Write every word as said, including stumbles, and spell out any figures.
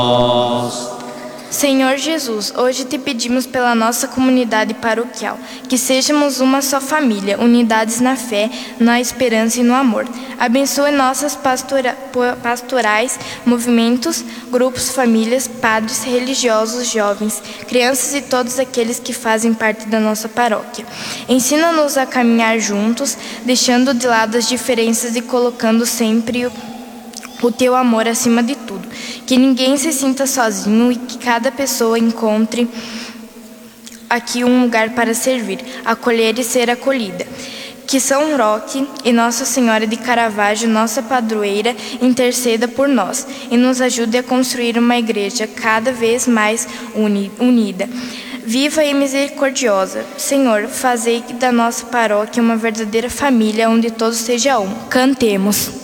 Senhor Jesus, hoje te pedimos pela nossa comunidade paroquial, que sejamos uma só família, unidades na fé, na esperança e no amor. Abençoe nossas pastora, pastorais, movimentos, grupos, famílias, padres, religiosos, jovens, crianças e todos aqueles que fazem parte da nossa paróquia. Ensina-nos a caminhar juntos, deixando de lado as diferenças e colocando sempre o o teu amor acima de tudo. Que ninguém se sinta sozinho e que cada pessoa encontre aqui um lugar para servir, acolher e ser acolhida. Que São Roque e Nossa Senhora de Caravaggio, nossa padroeira, interceda por nós e nos ajude a construir uma igreja cada vez mais uni- unida, viva e misericordiosa. Senhor, fazei da nossa paróquia uma verdadeira família onde todos sejam um. Cantemos.